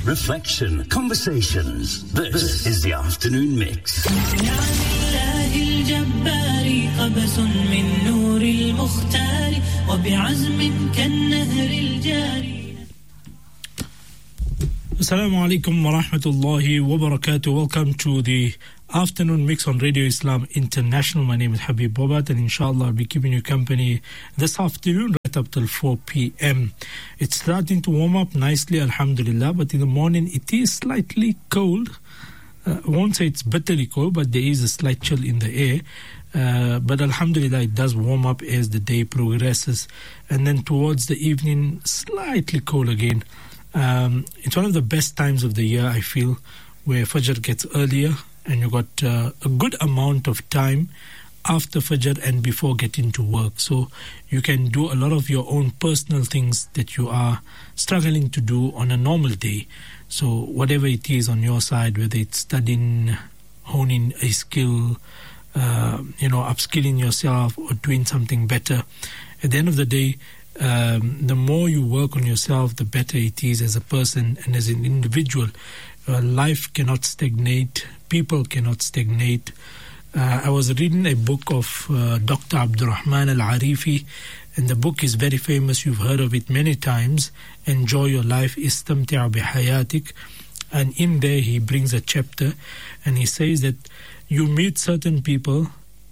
reflection, conversations. This is the Afternoon Mix. قبس من نور المختار وبعزم كالنهر الجاري. Assalamu alaikum wa rahmatullahi wa barakatuh. Welcome to the Afternoon Mix on Radio Islam International. My name is Habib Bobat, and inshallah I'll be keeping you company this afternoon right up till 4 p.m. It's starting to warm up nicely, alhamdulillah, but in the morning it is slightly cold. I won't say it's bitterly cold, but there is a slight chill in the air. But alhamdulillah, it does warm up as the day progresses. And then towards the evening, slightly cool again. It's one of the best times of the year, I feel, where Fajr gets earlier and you got a good amount of time after Fajr and before getting to work. So you can do a lot of your own personal things that you are struggling to do on a normal day. So whatever it is on your side, whether it's studying, honing a skill, upskilling yourself or doing something better, at the end of the day, the more you work on yourself, the better it is as a person and as an individual. Life cannot stagnate. People cannot stagnate. I was reading a book of Dr. Abdurrahman Al-Arifi, and the book is very famous. You've heard of it many times. Enjoy Your Life, Istamti' Bihayatik. And in there he brings a chapter and he says that you meet certain people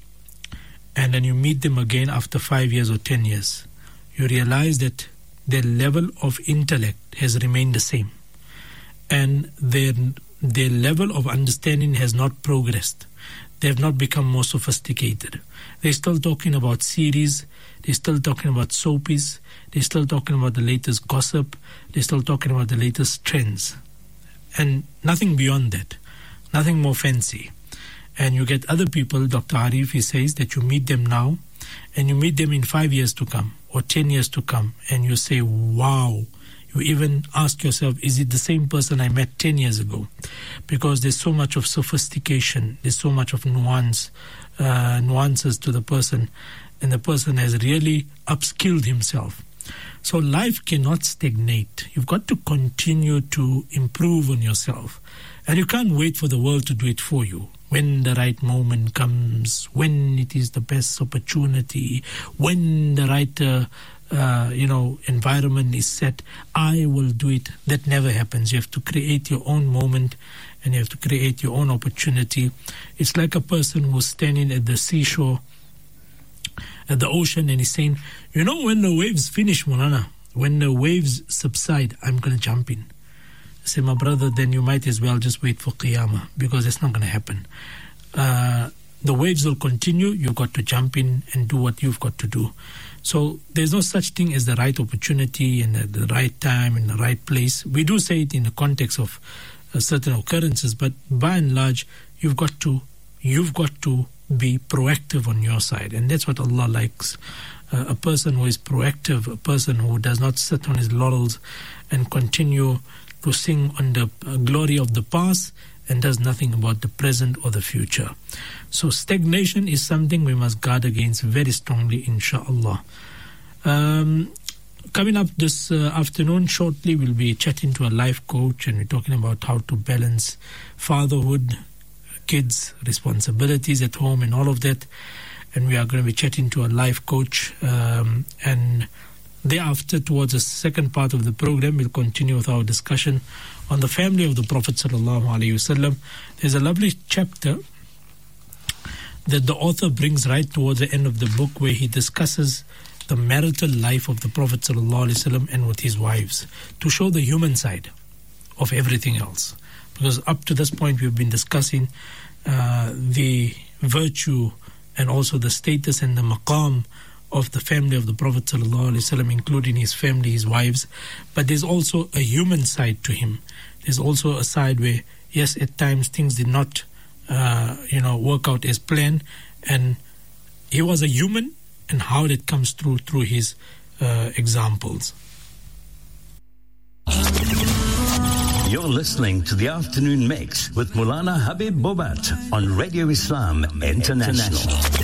and then you meet them again after 5 years or 10 years. You realize that their level of intellect has remained the same. And their level of understanding has not progressed. They have not become more sophisticated. They're still talking about series. They're still talking about soapies. They're still talking about the latest gossip. They're still talking about the latest trends. And nothing beyond that. Nothing more fancy. And you get other people, Dr. Arifi says, that you meet them now and you meet them in 5 years to come or 10 years to come. And you say, wow. You even ask yourself, is it the same person I met 10 years ago? Because there's so much of sophistication, there's so much of nuances to the person, and the person has really upskilled himself. So life cannot stagnate. You've got to continue to improve on yourself. And you can't wait for the world to do it for you. When the right moment comes, when it is the best opportunity, when the right environment is set, I will do it. That never happens. You have to create your own moment and you have to create your own opportunity. It's like a person who's standing at the seashore, at the ocean, and he's saying, when the waves finish, Mulana, when the waves subside, I'm going to jump in. I say, my brother, then you might as well just wait for Qiyamah, because it's not going to happen. The waves will continue. You've got to jump in and do what you've got to do. So there's no such thing as the right opportunity and the right time and the right place. We do say it in the context of certain occurrences, but by and large, you've got to be proactive on your side, and that's what Allah likes. A person who is proactive, a person who does not sit on his laurels and continue to sing on the glory of the past and does nothing about the present or the future. So stagnation is something we must guard against very strongly, inshallah. Coming up this afternoon, shortly, we'll be chatting to a life coach, and we're talking about how to balance fatherhood, kids, responsibilities at home, and all of that. And we are going to be chatting to a life coach. And thereafter, towards the second part of the program, we'll continue with our discussion on the family of the Prophet sallallahu alaihi wasallam. There's a lovely chapter that the author brings right towards the end of the book, where he discusses the marital life of the Prophet sallallahu alaihi wasallam and with his wives, to show the human side of everything else. Because up to this point, we've been discussing the virtue and also the status and the maqam of the family of the Prophet ﷺ, including his family, his wives. But there's also a human side to him. There's also a side where, yes, at times things did not, work out as planned. And he was a human, and how that comes through his examples. You're listening to the Afternoon Mix with Maulana Habib Bobat on Radio Islam International.